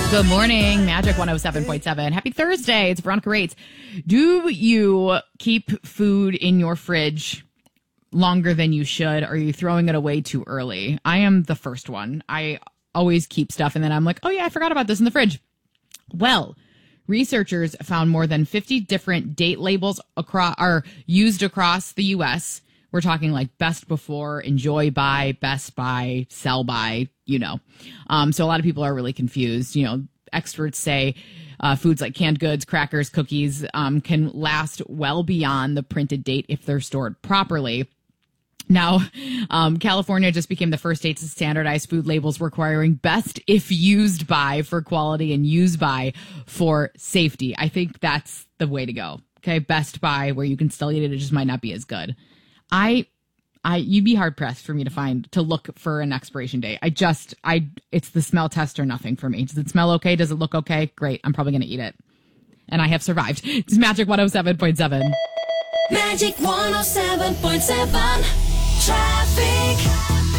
Good morning, Magic 107.7. Happy Thursday. It's Veronica Rates. Do you keep food in your fridge longer than you should? Or are you throwing it away too early? I am the first one. I always keep stuff and then I'm like, oh yeah, I forgot about this in the fridge. Well, researchers found more than 50 different date labels are used across the U.S. We're talking like best before, enjoy by, best by, sell by, So a lot of people are really confused. Experts say foods like canned goods, crackers, cookies can last well beyond the printed date if they're stored properly. Now, California just became the first state to standardize food labels requiring best if used by for quality and used by for safety. I think that's the way to go. Okay, best by, where you can still eat it, it just might not be as good. You'd be hard pressed for me to look for an expiration date. It's the smell test or nothing for me. Does it smell okay? Does it look okay? Great. I'm probably going to eat it. And I have survived. It's Magic 107.7. Magic 107.7. Traffic.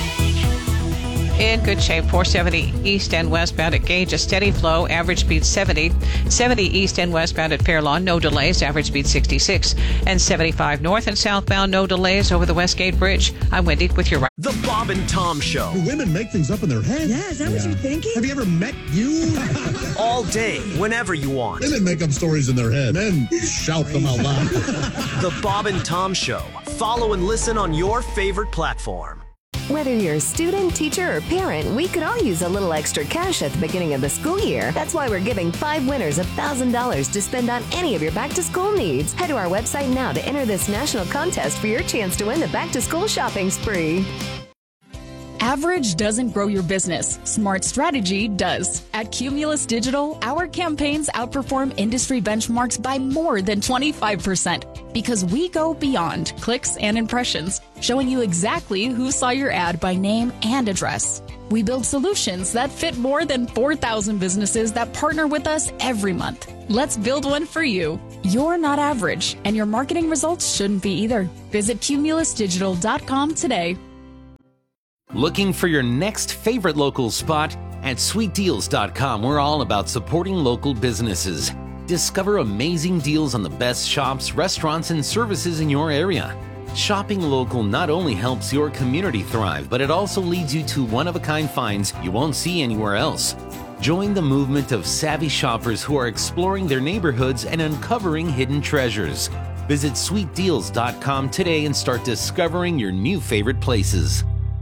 In good shape, 470 east and westbound at Gage, a steady flow, average speed 70. 70 east and westbound at Fair Lawn, no delays, average speed 66. And 75 north and southbound, no delays over the Westgate Bridge. I'm Wendy with your... The Bob and Tom Show. Do women make things up in their head? Yeah, is that what you're thinking? Have you ever met you? All day, whenever you want. Women make up stories in their head. Men shout them out loud. The Bob and Tom Show. Follow and listen on your favorite platform. Whether you're a student, teacher, or parent, we could all use a little extra cash at the beginning of the school year. That's why we're giving 5 winners $1,000 to spend on any of your back-to-school needs. Head to our website now to enter this national contest for your chance to win the back-to-school shopping spree. Average doesn't grow your business. Smart strategy does. At Cumulus Digital, our campaigns outperform industry benchmarks by more than 25% because we go beyond clicks and impressions, showing you exactly who saw your ad by name and address. We build solutions that fit more than 4,000 businesses that partner with us every month. Let's build one for you. You're not average, and your marketing results shouldn't be either. Visit cumulusdigital.com today. Looking for your next favorite local spot? At sweetdeals.com, we're all about supporting local businesses. Discover amazing deals on the best shops, restaurants, and services in your area. Shopping local not only helps your community thrive, but it also leads you to one-of-a-kind finds you won't see anywhere else. Join the movement of savvy shoppers who are exploring their neighborhoods and uncovering hidden treasures. Visit sweetdeals.com today and start discovering your new favorite places.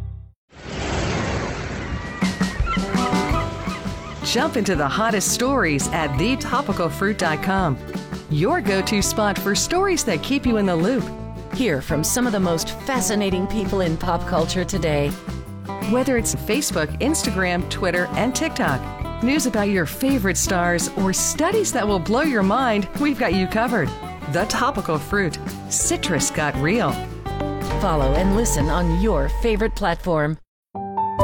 Jump into the hottest stories at thetopicalfruit.com. Your go-to spot for stories that keep you in the loop. Hear from some of the most fascinating people in pop culture today. Whether it's Facebook, Instagram, Twitter, and TikTok, news about your favorite stars, or studies that will blow your mind, we've got you covered. The Topical Fruit. Citrus got real. Follow and listen on your favorite platform.